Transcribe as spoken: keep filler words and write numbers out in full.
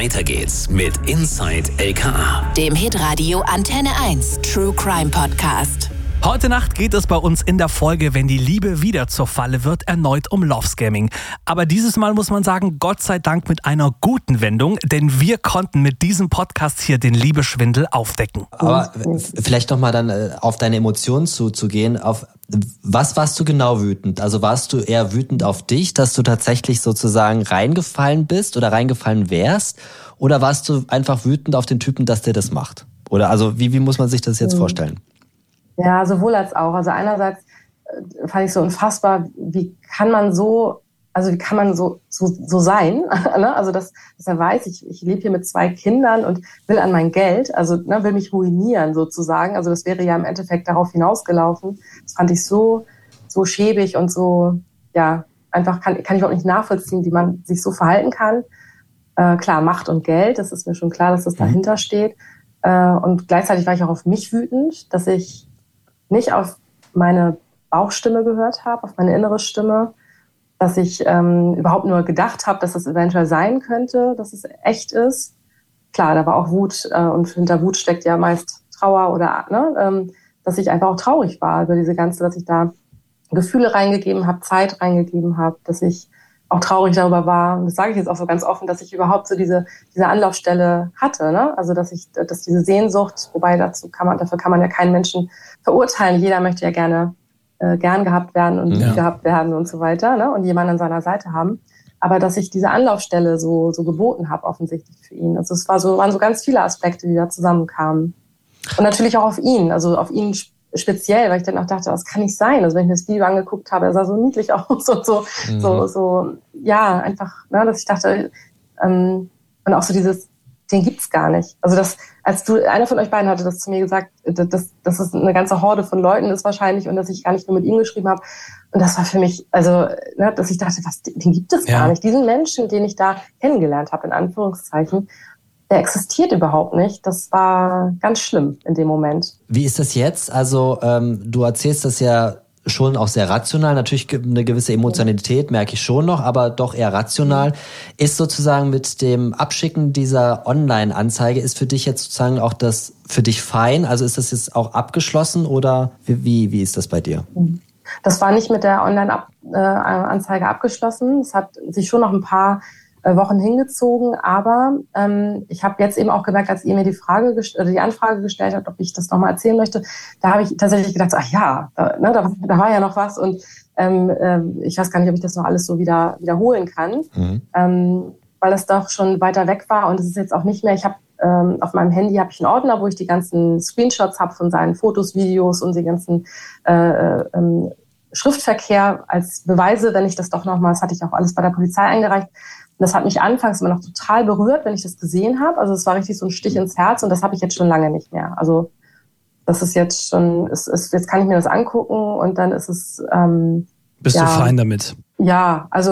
Weiter geht's mit Inside L K A, dem Hitradio Antenne eins True Crime Podcast. Heute Nacht geht es bei uns in der Folge, wenn die Liebe wieder zur Falle wird, erneut um Love-Scamming. Aber dieses Mal muss man sagen, Gott sei Dank mit einer guten Wendung, denn wir konnten mit diesem Podcast hier den Liebeschwindel aufdecken. Aber vielleicht nochmal dann auf deine Emotionen zuzugehen. Auf was warst du genau wütend? Also warst du eher wütend auf dich, dass du tatsächlich sozusagen reingefallen bist oder reingefallen wärst? Oder warst du einfach wütend auf den Typen, dass der das macht? Oder also wie, wie muss man sich das jetzt vorstellen? Ja, sowohl als auch. Also einerseits äh, fand ich so unfassbar, wie kann man so, also wie kann man so so, so sein? ne? Also dass, dass er weiß, ich, ich lebe hier mit zwei Kindern und will an mein Geld, also ne, will mich ruinieren sozusagen. Also das wäre ja im Endeffekt darauf hinausgelaufen. Das fand ich so so schäbig und so, ja, einfach kann, kann ich auch nicht nachvollziehen, wie man sich so verhalten kann. Äh, klar, Macht und Geld, das ist mir schon klar, dass das dahinter steht. Äh, und gleichzeitig war ich auch auf mich wütend, dass ich nicht auf meine Bauchstimme gehört habe, auf meine innere Stimme, dass ich ähm, überhaupt nur gedacht habe, dass es eventuell sein könnte, dass es echt ist. Klar, da war auch Wut äh, und hinter Wut steckt ja meist Trauer oder ne, ähm, dass ich einfach auch traurig war über diese ganze, dass ich da Gefühle reingegeben habe, Zeit reingegeben habe, dass ich auch traurig darüber war, und das sage ich jetzt auch so ganz offen, dass ich überhaupt so diese diese Anlaufstelle hatte, ne? Also dass ich, dass diese Sehnsucht, wobei dazu kann man, dafür kann man ja keinen Menschen verurteilen. Jeder möchte ja gerne äh, gern gehabt werden und lieb ja. gehabt werden und so weiter, ne? Und jemanden an seiner Seite haben. Aber dass ich diese Anlaufstelle so so geboten habe offensichtlich für ihn. Also es war so waren so ganz viele Aspekte, die da zusammenkamen. Und natürlich auch auf ihn, also auf ihn speziell, weil ich dann auch dachte, das kann nicht sein. Also wenn ich mir das Video angeguckt habe, er sah so niedlich aus und so, mhm. so, so, ja, einfach, ne, dass ich dachte, ähm, und auch so dieses, den gibt's gar nicht. Also das, als du, einer von euch beiden hatte das zu mir gesagt, dass, dass es eine ganze Horde von Leuten ist wahrscheinlich und dass ich gar nicht nur mit ihm geschrieben habe. Und das war für mich, also, ne, dass ich dachte, was, den gibt es ja. gar nicht. Diesen Menschen, den ich da kennengelernt habe, in Anführungszeichen, der existiert überhaupt nicht. Das war ganz schlimm in dem Moment. Wie ist das jetzt? Also ähm, du erzählst das ja schon auch sehr rational. Natürlich eine gewisse Emotionalität merke ich schon noch, aber doch eher rational. Ist sozusagen mit dem Abschicken dieser Online-Anzeige, ist für dich jetzt sozusagen auch das für dich fein? Also ist das jetzt auch abgeschlossen oder wie, wie ist das bei dir? Das war nicht mit der Online-Anzeige abgeschlossen. Es hat sich schon noch ein paar Wochen hingezogen, aber ähm, ich habe jetzt eben auch gemerkt, als ihr mir die Frage gest- oder die Anfrage gestellt habt, ob ich das nochmal erzählen möchte, da habe ich tatsächlich gedacht, ach ja, da, ne, da, da war ja noch was und ähm, äh, ich weiß gar nicht, ob ich das noch alles so wieder wiederholen kann, mhm. ähm, weil das doch schon weiter weg war und es ist jetzt auch nicht mehr, ich habe ähm, auf meinem Handy habe ich einen Ordner, wo ich die ganzen Screenshots habe von seinen Fotos, Videos und die ganzen äh, ähm, Schriftverkehr als Beweise, wenn ich das doch nochmal, das hatte ich auch alles bei der Polizei eingereicht. Das hat mich anfangs immer noch total berührt, wenn ich das gesehen habe. Also es war richtig so ein Stich ins Herz und das habe ich jetzt schon lange nicht mehr. Also das ist jetzt schon, ist, ist, jetzt kann ich mir das angucken und dann ist es... Ähm, Bist ja, du fein damit? Ja, also